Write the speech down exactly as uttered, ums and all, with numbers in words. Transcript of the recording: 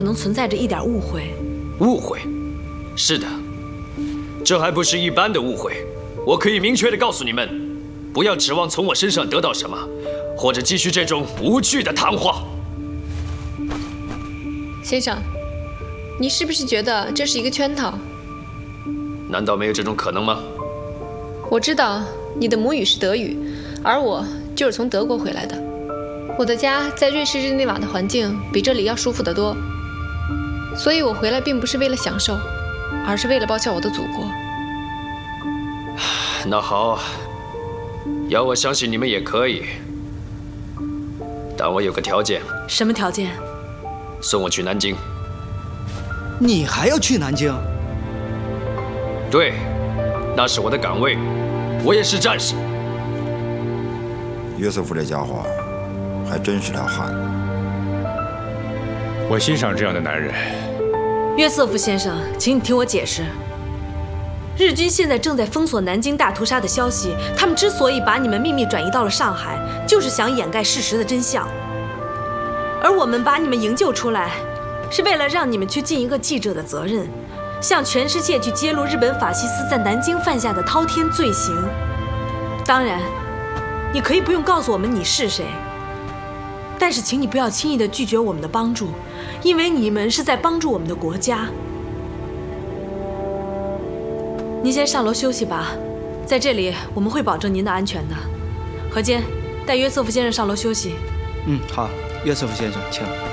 能存在着一点误会。 误会？是的，这还不是一般的误会。我可以明确地告诉你们，不要指望从我身上得到什么，或者继续这种无趣的谈话。 先生，你是不是觉得这是一个圈套？ 难道没有这种可能吗？ 我知道你的母语是德语，而我就是从德国回来的。我的家在瑞士日内瓦的环境比这里要舒服得多，所以我回来并不是为了享受，而是为了报效我的祖国。 那好，要我相信你们也可以，但我有个条件。 什么条件？ 送我去南京。 你还要去南京？ 对，那是我的岗位，我也是战士。 约瑟夫这家伙还真是条汉子。 我欣赏这样的男人。 约瑟夫先生，请你听我解释。日军现在正在封锁南京大屠杀的消息，他们之所以把你们秘密转移到了上海，就是想掩盖事实的真相。而我们把你们营救出来，是为了让你们去尽一个记者的责任，向全世界去揭露日本法西斯在南京犯下的滔天罪行。当然，你可以不用告诉我们你是谁，但是请你不要轻易地拒绝我们的帮助，因为你们是在帮助我们的国家。您先上楼休息吧，在这里我们会保证您的安全的。何坚，带约瑟夫先生上楼休息。 嗯，好，约瑟夫先生，请。